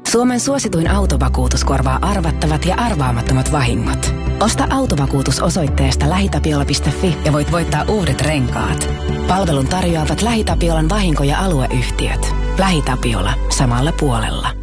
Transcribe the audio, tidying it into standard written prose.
Suomen suosituin autovakuutus korvaa arvattavat ja arvaamattomat vahingot. Osta autovakuutus osoitteesta lähitapiola.fi ja voit voittaa uudet renkaat. Palvelun tarjoavat LähiTapiolan vahinko- ja alueyhtiöt. LähiTapiola. Samalla puolella.